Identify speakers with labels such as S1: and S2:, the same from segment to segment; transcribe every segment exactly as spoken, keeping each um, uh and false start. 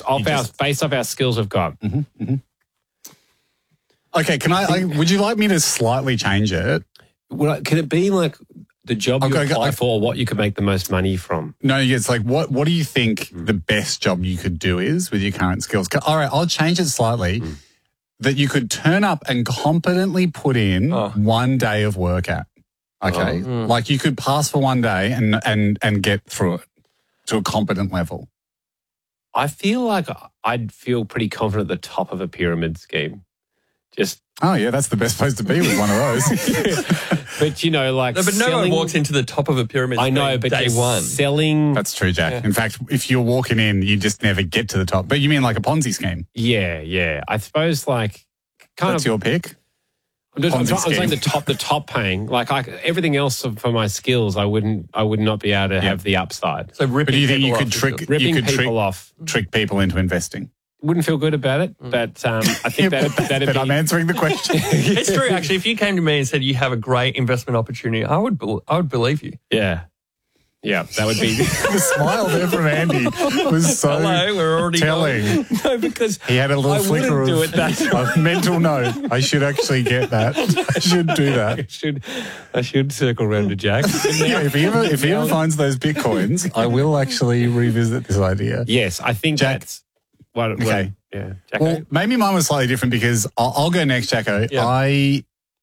S1: off
S2: You
S1: our
S2: just-
S1: based off our skills we've got.
S2: Mm-hmm, mm-hmm. Okay, can I, I? Would you like me to slightly change it?
S1: Well, can it be like the job
S2: I'll
S1: you
S2: go-
S1: apply
S2: I-
S1: for, or what you could make the most money from?
S2: No, it's like what? What do you think the best job you could do is with your current skills? All right, I'll change it slightly.
S1: Mm.
S2: That you could turn up and competently put in
S3: Oh.
S2: one day of work at. Okay,
S3: Oh. Mm.
S2: like you could pass for one day and and and get through it to a competent level.
S1: I feel like I'd feel pretty confident at the top of a pyramid scheme. Just,
S2: Oh yeah, that's the best place to be with one of those.
S1: but you know, like
S3: No, but no one
S1: selling-
S3: walks into the top of a pyramid.
S1: I know,
S3: scheme
S1: but
S3: day
S1: just
S3: one.
S1: selling.
S2: That's true, Jack.
S3: Yeah.
S2: In fact, if you're walking in, you just never get to the top. But you mean like a Ponzi scheme?
S1: Yeah, yeah. I suppose like kind
S2: That's
S1: of.
S2: your pick.
S1: I'm, just, I'm,
S2: Ponzi
S1: try- I'm saying
S2: scheme.
S1: the top, the top paying. Like I, everything else for my skills, I wouldn't, I would not be able to have the upside.
S3: So ripping
S2: But do you think
S3: people
S2: you
S3: off
S2: could
S3: is
S2: trick
S3: good.
S1: Ripping
S2: you could
S1: people
S2: trick,
S1: off
S2: trick people into investing?
S1: wouldn't feel good about it, but um, I think
S2: Yeah,
S1: that
S2: but,
S1: that'd
S2: but
S1: be.
S2: I'm answering the question.
S3: It's true, actually. If you came to me and said you have a great investment opportunity, I would, be- I would believe you.
S1: Yeah, yeah, that would be.
S2: The smile there from Andy was so
S3: Hello, we're already
S2: telling.
S1: No, because
S2: He had a little
S1: I
S2: flicker
S1: wouldn't
S2: of
S1: do it that
S2: a mental note. I should actually get that. I should do
S1: I
S2: that.
S1: should, I should circle around to Jack.
S2: Yeah, if he ever if he ever finds those bitcoins, I will actually revisit this idea.
S1: Yes, I think
S2: Jack-
S1: that's what. what
S2: Okay.
S1: Yeah, Jacko.
S2: Well, maybe mine was slightly different because I'll, I'll go next, Jacko.
S3: Yeah.
S2: I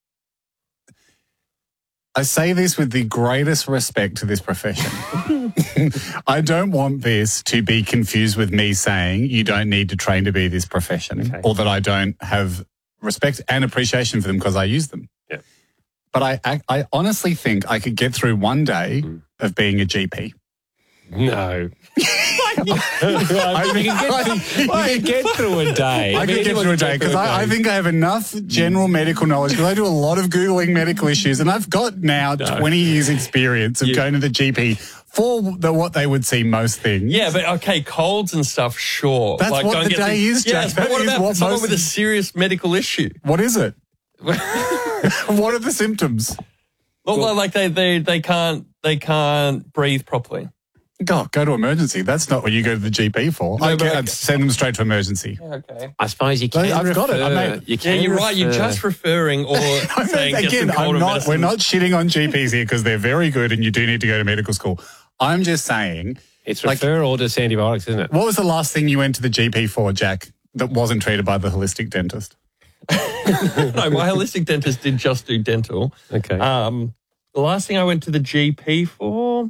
S2: I say this with the greatest respect to this profession. I don't want this to be confused with me saying you don't need to train to be this profession,
S1: Okay.
S2: or that I don't have respect and appreciation for them because I use them.
S1: Yeah.
S2: But I, I, I honestly think I could get through one day
S1: Mm.
S2: of being a G P.
S1: No. I think you can get, through, you can get through a day.
S2: I
S1: mean,
S2: could get
S1: anyone
S2: through a
S1: can
S2: day because I, I think I have enough general medical knowledge because I do a lot of Googling medical issues and I've got now
S1: No.
S2: twenty years experience of
S1: You-
S2: going to the G P for the, what they would see most things.
S3: Yeah, but okay, colds and stuff, sure.
S2: That's what
S3: go and
S2: the
S3: get
S2: day is, Jack.
S3: Yes, but
S2: That
S3: what
S2: is
S3: about
S2: what
S3: someone
S2: most-
S3: with a serious medical issue?
S2: What is it? What are the symptoms?
S3: Well, like they, they, they can't they can't breathe properly.
S2: Go, go to emergency. That's not what you go to the G P for.
S3: No,
S2: I
S3: but
S2: get,
S3: like-
S2: send them straight to emergency.
S3: Okay.
S1: I suppose you can.
S2: I've got it. I
S1: refer-
S2: mean-
S1: you
S3: Yeah,
S1: can
S3: you're right. You're
S1: refer-
S3: just referring or
S2: I
S3: saying
S2: mean,
S3: get
S2: again,
S3: some colder
S2: I'm not,
S3: medicine.
S2: we're not shitting on G Ps here because they're very good and you do need to go to medical school. I'm just saying,
S1: It's
S2: like-
S1: refer or just antibiotics, isn't it?
S2: what was the last thing you went to the G P for, Jack, that wasn't treated by the holistic dentist?
S3: No, my holistic dentist did just do dental.
S1: Okay.
S3: Um, the last thing I went to the G P for,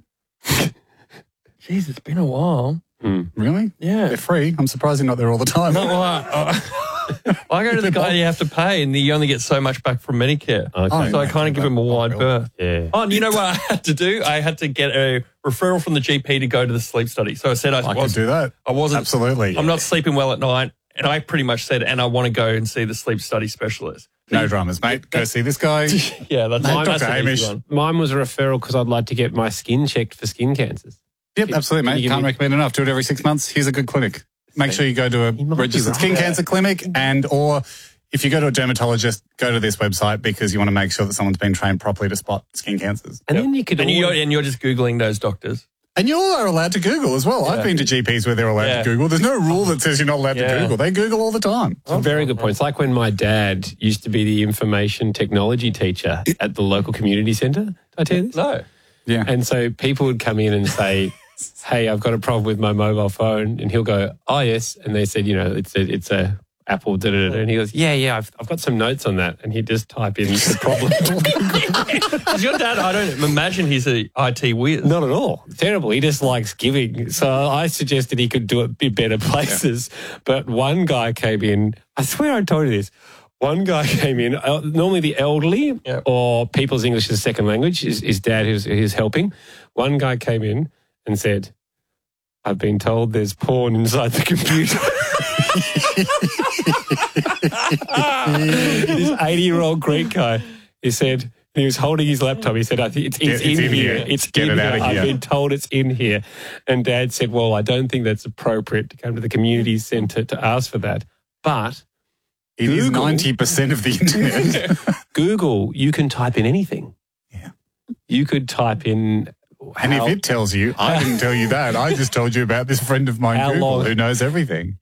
S3: jeez, it's been a while.
S2: Really?
S3: Yeah.
S2: They're free. I'm surprised you're not there all the time.
S3: Not like, uh, I go to the guy you have to pay, and you only get so much back from Medicare.
S1: Okay.
S2: Oh,
S3: So I
S2: yeah.
S3: kind of give him a wide berth.
S1: Yeah.
S3: Oh, and you know what I had to do? I had to get a referral from the G P to go to the sleep study. So I said I,
S2: I could
S3: was,
S2: do that.
S3: I wasn't.
S2: Absolutely.
S3: I'm not sleeping well at night, and I pretty much said, and I want to go and see the sleep study specialist.
S2: No dramas, mate. Go see this guy.
S3: Yeah, that's,
S2: Mate,
S3: that's
S2: Doctor
S3: an easy
S2: Hamish.
S3: one.
S1: Mine was a referral because I'd like to get my skin checked for skin cancers.
S2: Yep, absolutely,
S1: Can
S2: mate.
S1: you give
S2: Can't
S1: me-
S2: recommend enough. Do it every six months. Here's a good clinic. Make sure you go to a
S1: might be
S2: registered
S1: right.
S2: skin cancer clinic and or if you go to a dermatologist, go to this website because you want to make sure that someone's been trained properly to spot skin cancers.
S1: And then you could
S3: And, you,
S1: order-
S3: and you're just Googling those doctors.
S2: And you are allowed to Google as well. I've
S3: Yeah.
S2: been to G Ps where they're allowed
S3: Yeah.
S2: to Google. There's no rule that says you're not allowed
S3: Yeah.
S2: to Google. They Google all the time.
S1: Some very good points. Like when my dad used to be the information technology teacher at the local community centre. Did I tell you this?
S3: No.
S2: Yeah.
S1: And so people would come in and say, hey, I've got a problem with my mobile phone. And he'll go, oh, yes. And they said, you know, it's a, it's a Apple, da, da, da. And he goes, yeah, yeah, I've, I've got some notes on that. And he'd just type in the problem.
S3: Is your dad, I don't imagine he's a I T whiz.
S1: Not at all. Terrible. He just likes giving. So I suggested he could do it in better places. But one guy came in. I swear I told you this. One guy came in, uh, normally the elderly
S3: Yep.
S1: or people's English as a second language, his, his dad who's, who's helping. One guy came in and said, I've been told there's porn inside the computer. This eighty-year-old Greek guy, he said, he was holding his laptop. He said, I think it's, it's,
S2: It's
S1: in,
S2: in
S1: here.
S2: here.
S1: It's
S2: Get
S1: in
S2: it out
S1: here.
S2: of here."
S1: I've been told it's in here. And Dad said, well, I don't think that's appropriate to come to the community centre to ask for that. But
S2: It is
S1: Google.
S2: ninety percent of the internet.
S1: Google, you can type in anything.
S2: Yeah.
S1: You could type in
S2: And
S1: how,
S2: if it tells you, I didn't tell you that. I just told you about this friend of mine,
S1: How
S2: Google,
S1: long-
S2: who knows everything.